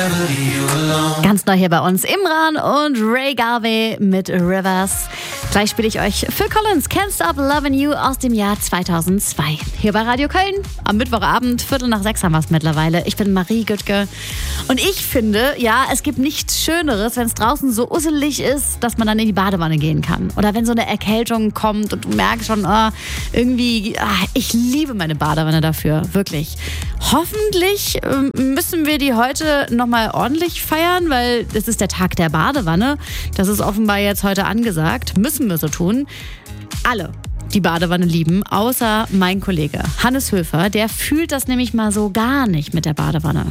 Ganz neu hier bei uns Imran und Ray Garvey mit Rivers. Gleich spiele ich euch Phil Collins, Can't Stop Lovin' You aus dem Jahr 2002. Hier bei Radio Köln am Mittwochabend, 5:45 haben wir es mittlerweile. Ich bin Marie Güttke und ich finde, ja, es gibt nichts Schöneres, wenn es draußen so usselig ist, dass man dann in die Badewanne gehen kann. Oder wenn so eine Erkältung kommt und du merkst schon, ich liebe meine Badewanne dafür, wirklich. Hoffentlich müssen wir die heute nochmal ordentlich feiern, weil das ist der Tag der Badewanne. Das ist offenbar jetzt heute angesagt. Müssen wir so tun. Alle, die Badewanne lieben, außer mein Kollege Hannes Höfer. Der fühlt das nämlich mal so gar nicht mit der Badewanne.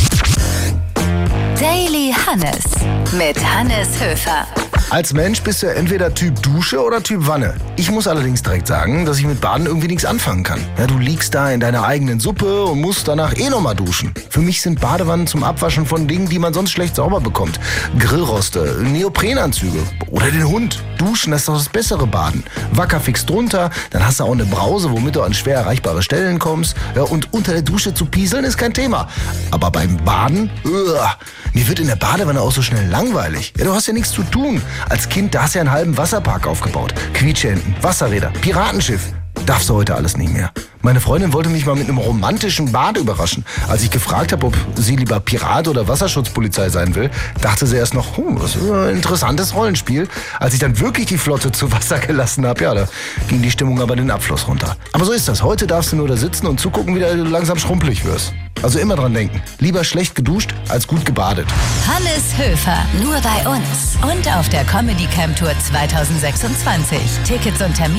Daily Hannes mit Hannes Höfer. Als Mensch bist du ja entweder Typ Dusche oder Typ Wanne. Ich muss allerdings direkt sagen, dass ich mit Baden irgendwie nichts anfangen kann. Ja, du liegst da in deiner eigenen Suppe und musst danach nochmal duschen. Für mich sind Badewannen zum Abwaschen von Dingen, die man sonst schlecht sauber bekommt. Grillroste, Neoprenanzüge oder den Hund. Duschen, das ist doch das bessere Baden. Wackerfix drunter, dann hast du auch eine Brause, womit du an schwer erreichbare Stellen kommst. Ja, und unter der Dusche zu pieseln ist kein Thema. Aber beim Baden, mir wird in der Badewanne auch so schnell langweilig. Ja, du hast ja nichts zu tun. Als Kind, da hast du ja einen halben Wasserpark aufgebaut. Quietscheenten, Wasserräder, Piratenschiff. Darfst du heute alles nicht mehr. Meine Freundin wollte mich mal mit einem romantischen Bad überraschen. Als ich gefragt habe, ob sie lieber Pirat oder Wasserschutzpolizei sein will, dachte sie erst noch, das ist ein interessantes Rollenspiel. Als ich dann wirklich die Flotte zu Wasser gelassen habe, da ging die Stimmung aber den Abfluss runter. Aber so ist das. Heute darfst du nur da sitzen und zugucken, wie du langsam schrumpelig wirst. Also immer dran denken. Lieber schlecht geduscht als gut gebadet. Hannes Höfer, nur bei uns. Und auf der Comedy Camp Tour 2026. Tickets und Termine